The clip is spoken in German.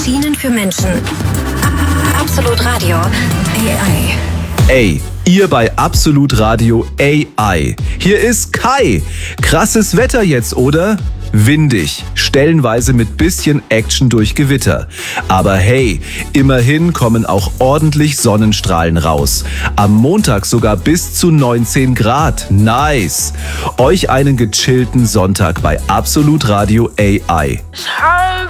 Maschinen für Menschen. Absolut Radio AI. Ey, ihr bei Absolut Radio AI. Hier ist Kai. Krasses Wetter jetzt, oder? Windig, stellenweise mit bisschen Action durch Gewitter. Aber hey, immerhin kommen auch ordentlich Sonnenstrahlen raus. Am Montag sogar bis zu 19 Grad. Nice. Euch einen gechillten Sonntag bei Absolut Radio AI.